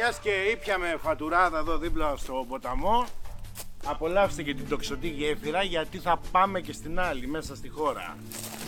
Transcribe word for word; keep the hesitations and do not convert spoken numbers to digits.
μιας και ήπιαμε φατουράδα εδώ δίπλα στο ποταμό, απολαύστε και την τοξωτή γέφυρα, γιατί θα πάμε και στην άλλη μέσα στη χώρα.